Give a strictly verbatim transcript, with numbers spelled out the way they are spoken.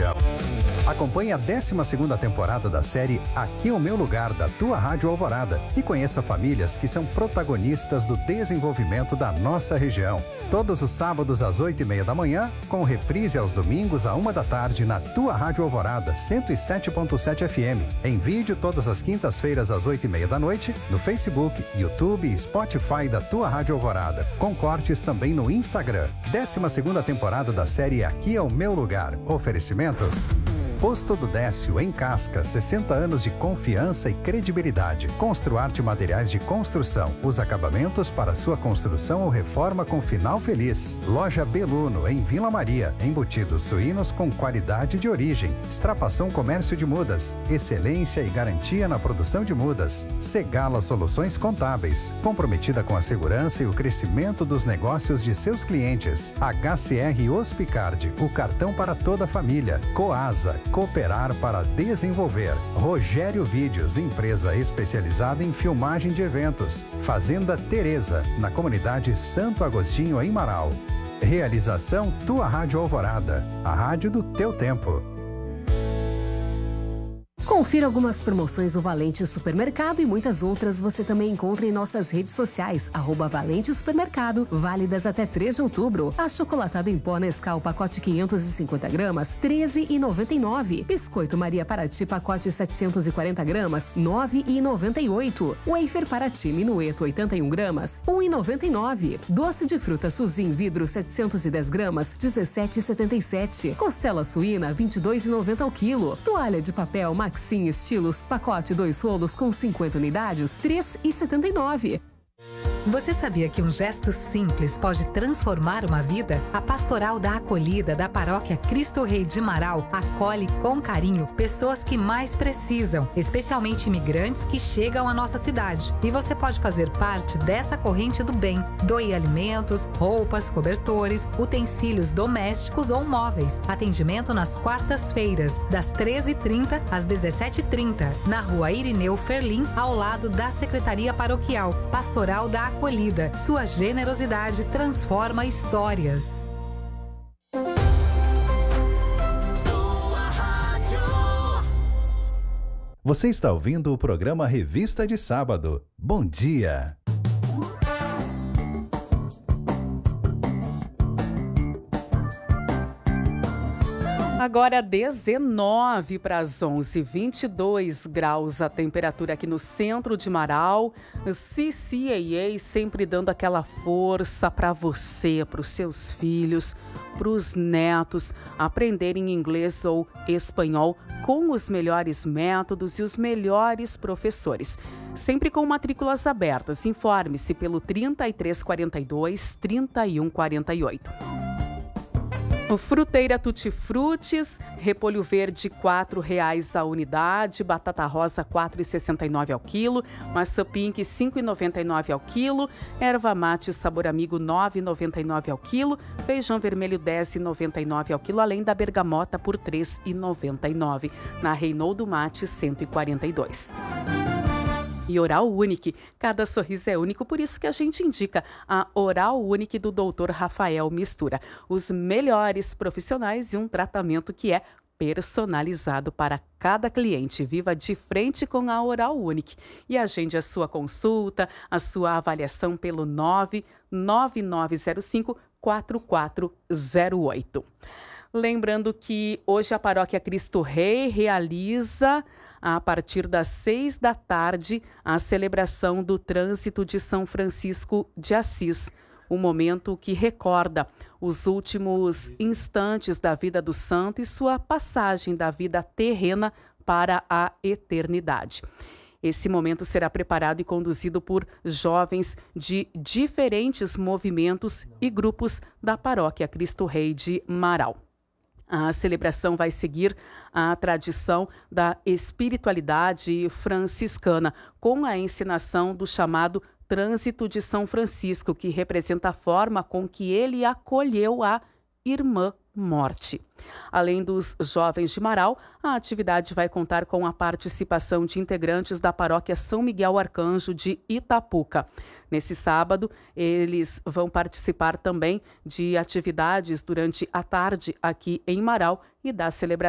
região. Acompanhe a décima segunda temporada da série Aqui é o Meu Lugar, da tua Rádio Alvorada, e conheça famílias que são protagonistas do desenvolvimento da nossa região. Todos os sábados às oito e meia da manhã, com reprise aos domingos à uma da tarde na tua Rádio Alvorada, cento e sete ponto sete F M. Em vídeo todas as quintas-feiras às oito e meia da noite, no Facebook, YouTube e Spotify da tua Rádio Alvorada, com cortes também no Instagram. Décima segunda temporada da série Aqui é o Meu Lugar. Oferecimento Posto do Décio, em Casca, sessenta anos de confiança e credibilidade. Construarte Materiais de Construção, os acabamentos para sua construção ou reforma com final feliz. Loja Beluno, em Vila Maria, embutidos suínos com qualidade de origem. Extrapação Comércio de Mudas, excelência e garantia na produção de mudas. Segala Soluções Contábeis, comprometida com a segurança e o crescimento dos negócios de seus clientes. H C R Hospicard, o cartão para toda a família. Coasa, cooperar para desenvolver. Rogério Vídeos, empresa especializada em filmagem de eventos. Fazenda Teresa, na comunidade Santo Agostinho, em Marau. Realização Tua Rádio Alvorada, a rádio do teu tempo. Confira algumas promoções do Valente Supermercado e muitas outras você também encontra em nossas redes sociais, arroba Valente Supermercado, válidas até três de outubro. Achocolatado em pó Nescau, pacote quinhentos e cinquenta gramas, treze reais e noventa e nove centavos. Biscoito Maria Paraty, pacote setecentos e quarenta gramas, nove reais e noventa e oito centavos. Wafer Paraty Minueto, oitenta e um gramas, um real e noventa e nove centavos. Doce de fruta Suzin Vidro, setecentos e dez gramas, dezessete reais e setenta e sete centavos. Costela suína, vinte e dois reais e noventa centavos ao quilo. Toalha de papel Maxim Estilos, pacote dois rolos com cinquenta unidades, três reais e setenta e nove centavos. Você sabia que um gesto simples pode transformar uma vida? A Pastoral da Acolhida da Paróquia Cristo Rei de Marau acolhe com carinho pessoas que mais precisam, especialmente imigrantes que chegam à nossa cidade. E você pode fazer parte dessa corrente do bem. Doe alimentos, roupas, cobertores, utensílios domésticos ou móveis. Atendimento nas quartas-feiras, das treze e trinta às dezessete e trinta, na Rua Irineu Ferlim, ao lado da Secretaria Paroquial. Pastoral da Acolhida. Sua generosidade transforma histórias. Você está ouvindo o programa Revista de Sábado. Bom dia! Agora dezenove para as onze, vinte e dois graus a temperatura aqui no centro de Marau. C C A A sempre dando aquela força para você, para os seus filhos, para os netos aprenderem inglês ou espanhol com os melhores métodos e os melhores professores. Sempre com matrículas abertas. Informe-se pelo trinta e três quarenta e dois, trinta e um quarenta e oito. Fruteira Tutti Frutis, repolho verde quatro reais a unidade, batata rosa quatro reais e sessenta e nove ao quilo, maçã pink cinco reais e noventa e nove ao quilo, erva mate sabor amigo nove reais e noventa e nove ao quilo, feijão vermelho dez reais e noventa e nove ao quilo, além da bergamota por três reais e noventa e nove. Na Reinaldo Mate cento e quarenta e dois. E Oral Unique, cada sorriso é único, por isso que a gente indica a Oral Unique do doutor Rafael Mistura. Os melhores profissionais e um tratamento que é personalizado para cada cliente. Viva de frente com a Oral Unique e agende a sua consulta, a sua avaliação pelo nove nove nove zero cinco quatro quatro zero oito. Lembrando que hoje a Paróquia Cristo Rei realiza, a partir das seis da tarde, a celebração do Trânsito de São Francisco de Assis, um momento que recorda os últimos instantes da vida do santo e sua passagem da vida terrena para a eternidade. Esse momento será preparado e conduzido por jovens de diferentes movimentos e grupos da Paróquia Cristo Rei de Marau. A celebração vai seguir a tradição da espiritualidade franciscana, com a encenação do chamado Trânsito de São Francisco, que representa a forma com que ele acolheu a irmã morte. Além dos jovens de Marau, a atividade vai contar com a participação de integrantes da paróquia São Miguel Arcanjo de Itapuca. Nesse sábado, eles vão participar também de atividades durante a tarde aqui em Marau e da celebração